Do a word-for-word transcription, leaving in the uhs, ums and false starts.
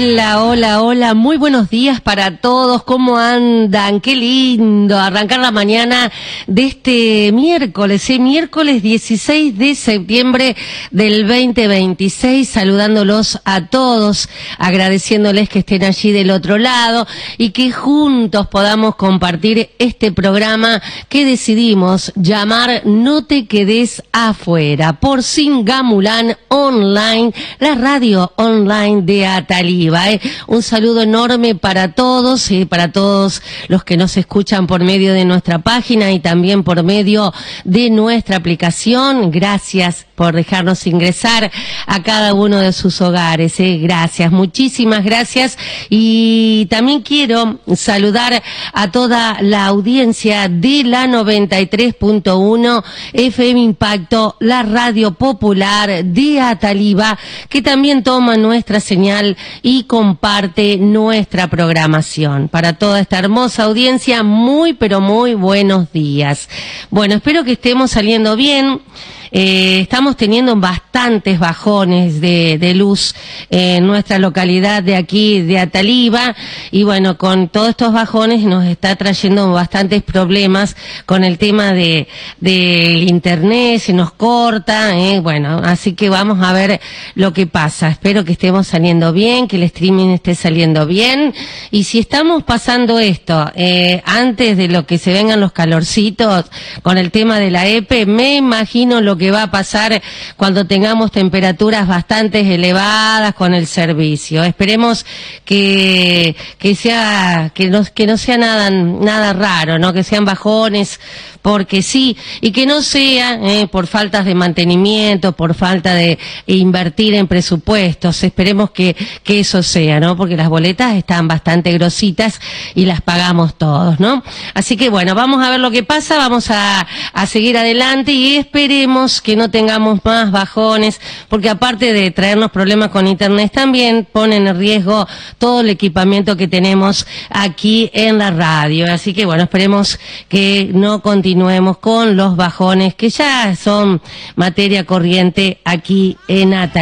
Hola, hola, hola, muy buenos días para todos, ¿cómo andan? Qué lindo arrancar la mañana de este miércoles, ¿eh? Miércoles dieciséis de septiembre del veinte veintiséis, saludándolos a todos, agradeciéndoles que estén allí del otro lado y que juntos podamos compartir este programa que decidimos llamar No te quedes afuera, por Singamulán Online, la radio online de Ataliva. ¿eh? Un saludo enorme para todos y eh, para todos los que nos escuchan por medio de nuestra página y también por medio de nuestra aplicación. Gracias por dejarnos ingresar a cada uno de sus hogares. ¿eh? Gracias, muchísimas gracias. Y también quiero saludar a toda la audiencia de la noventa y tres punto uno F M Impacto, la radio popular de Ataliva, que también toma nuestra señal y comparte nuestra programación. Para toda esta hermosa audiencia, muy pero muy buenos días. Bueno, espero que estemos saliendo bien. Eh, estamos teniendo bastantes bajones de, de luz en nuestra localidad de aquí, de Ataliva, y bueno, con todos estos bajones nos está trayendo bastantes problemas con el tema de del internet, se nos corta, eh, bueno, así que vamos a ver lo que pasa. Espero que estemos saliendo bien, que el streaming esté saliendo bien, y si estamos pasando esto eh, antes de lo que se vengan los calorcitos con el tema de la E P E, me imagino lo que que va a pasar cuando tengamos temperaturas bastante elevadas con el servicio. Esperemos que que sea que no que no sea nada nada raro, no que sean bajones porque sí, y que no sea eh, por faltas de mantenimiento, por falta de invertir en presupuestos. Esperemos que que eso sea, ¿no? Porque las boletas están bastante grositas y las pagamos todos, ¿no? Así que bueno, vamos a ver lo que pasa, vamos a a seguir adelante y esperemos que no tengamos más bajones, porque aparte de traernos problemas con internet, también ponen en riesgo todo el equipamiento que tenemos aquí en la radio. Así que bueno, esperemos que no continuemos con los bajones que ya son materia corriente aquí en Ataliva.